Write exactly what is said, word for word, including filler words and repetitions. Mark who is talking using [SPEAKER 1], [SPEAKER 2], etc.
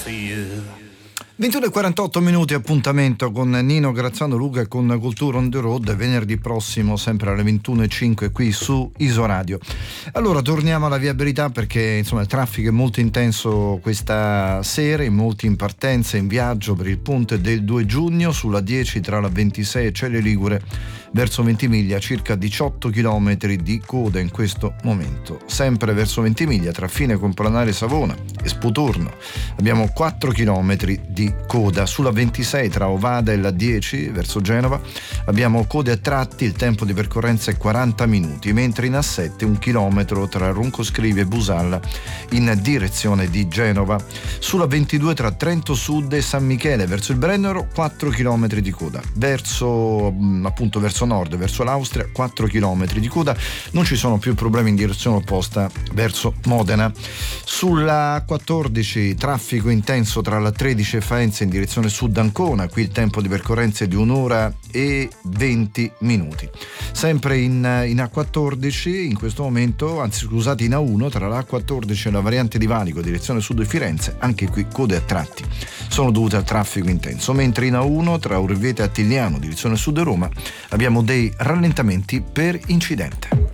[SPEAKER 1] ventuno e quarantotto minuti, appuntamento con Nino Grazzano Luca e con Cultura on the Road venerdì prossimo sempre alle ventuno e cinque qui su Isoradio. Allora torniamo alla viabilità perché insomma il traffico è molto intenso questa sera, in molti in partenza, in viaggio per il ponte del due giugno sulla dieci tra la ventisei e Celle Ligure verso Ventimiglia, circa diciotto chilometri di coda in questo momento. Sempre verso Ventimiglia tra Fine Complanare Savona e Sputurno abbiamo quattro chilometri di coda. Sulla ventisei tra Ovada e la dieci verso Genova abbiamo code a tratti, il tempo di percorrenza è quaranta minuti, mentre in A sette un chilometro tra Roncoscrivi e Busalla in direzione di Genova. Sulla ventidue tra Trento Sud e San Michele verso il Brennero quattro chilometri di coda. Verso appunto verso nord, verso l'Austria quattro chilometri di coda. Non ci sono più problemi in direzione opposta verso Modena. Sulla quattordici traffico intenso tra la tredici e Faenza in direzione sud Ancona, qui il tempo di percorrenza è di un'ora e venti minuti. Sempre in, in A quattordici in questo momento, anzi scusate in A uno tra la A quattordici e la variante di Valico direzione sud di Firenze, anche qui code a tratti sono dovute al traffico intenso, mentre in A uno tra Orvieto e Attigliano direzione sud di Roma abbiamo dei rallentamenti per incidente.